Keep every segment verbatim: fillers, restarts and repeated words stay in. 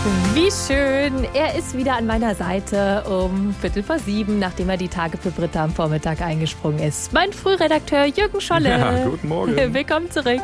Wie schön, er ist wieder an meiner Seite um Viertel vor sieben, nachdem er die Tage für Britta am Vormittag eingesprungen ist. Mein Frühredakteur Jürgen Scholle. Ja, guten Morgen. Willkommen zurück.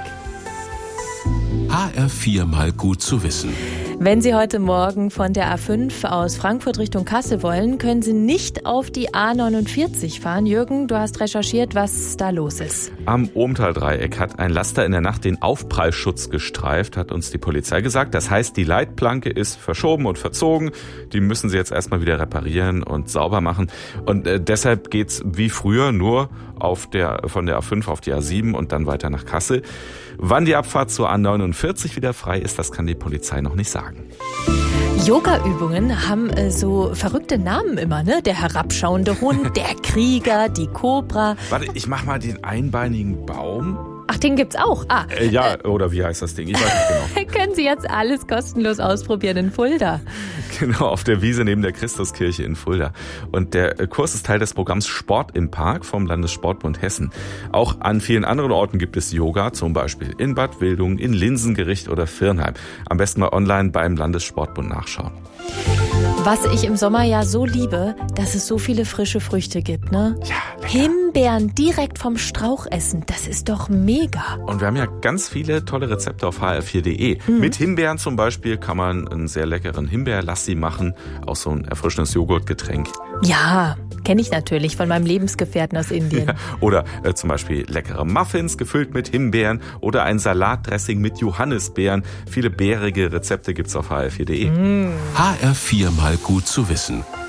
H R vier mal gut zu wissen. Wenn Sie heute Morgen von der A fünf aus Frankfurt Richtung Kassel wollen, können Sie nicht auf die A neunundvierzig fahren. Jürgen, du hast recherchiert, was da los ist. Am Ohmtal-Dreieck hat ein Laster in der Nacht den Aufprallschutz gestreift, hat uns die Polizei gesagt. Das heißt, die Leitplanke ist verschoben und verzogen. Die müssen sie jetzt erstmal wieder reparieren und sauber machen. Und äh, deshalb geht's wie früher nur auf der, von der A fünf auf die A sieben und dann weiter nach Kassel. Wann die Abfahrt zur A neunundvierzig wieder frei ist, das kann die Polizei noch nicht sagen. Yoga-Übungen haben äh, so verrückte Namen immer, ne? Der herabschauende Hund, der Krieger, die Kobra. Warte, ich mach mal den einbeinigen Baum. Ach, den gibt's auch. Ah, äh, ja, äh, oder wie heißt das Ding? Ich weiß nicht genau. Können Sie jetzt alles kostenlos ausprobieren in Fulda. Genau, auf der Wiese neben der Christuskirche in Fulda. Und der Kurs ist Teil des Programms Sport im Park vom Landessportbund Hessen. Auch an vielen anderen Orten gibt es Yoga, zum Beispiel in Bad Wildungen, in Linsengericht oder Virnheim. Am besten mal online beim Landessportbund nachschauen. Was ich im Sommer ja so liebe, dass es so viele frische Früchte gibt, ne? Ja, lecker. Himbeeren direkt vom Strauch essen, das ist doch mega. Und wir haben ja ganz viele tolle Rezepte auf h r vier punkt de. Mhm. Mit Himbeeren zum Beispiel kann man einen sehr leckeren Himbeerlassi machen, auch so ein erfrischendes Joghurtgetränk. Ja, kenne ich natürlich von meinem Lebensgefährten aus Indien. Ja, oder äh, zum Beispiel leckere Muffins gefüllt mit Himbeeren oder ein Salatdressing mit Johannisbeeren. Viele beerige Rezepte gibt's auf h r vier punkt de. Mhm. H R vier mal gut zu wissen.